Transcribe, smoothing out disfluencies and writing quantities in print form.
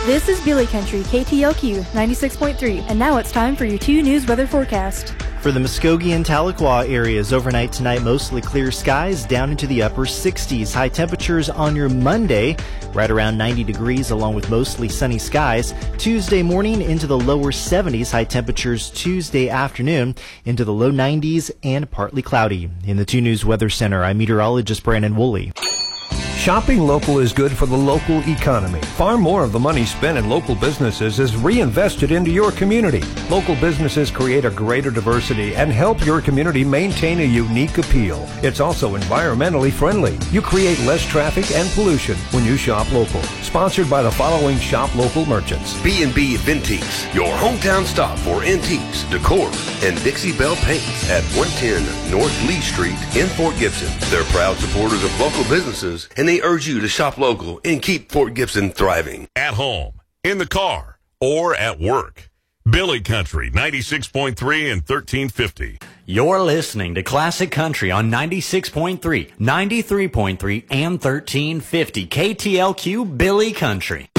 This is Billy Country, KTLQ 96.3, and now it's time for your 2 News weather forecast. For the Muskogee and Tahlequah areas, overnight tonight, mostly clear skies down into the upper 60s. High temperatures on your Monday, right around 90 degrees, along with mostly sunny skies. Tuesday morning into the lower 70s. High temperatures Tuesday afternoon into the low 90s and partly cloudy. In the 2 News Weather Center, I'm meteorologist Brandon Woolley. Shopping local is good for the local economy. Far more of the money spent in local businesses is reinvested into your community. Local businesses create a greater diversity and help your community maintain a unique appeal. It's also environmentally friendly. You create less traffic and pollution when you shop local. Sponsored by the following shop local merchants. B&B Vintiques, your hometown stop for antiques, decor, and Dixie Belle Paints at 110 North Lee Street in Fort Gibson. They're proud supporters of local businesses, and they urge you to shop local and keep Fort Gibson thriving. At home, in the car, or at work. Billy Country, 96.3 and 1350. You're listening to Classic Country on 96.3, 93.3, and 1350. KTLQ Billy Country.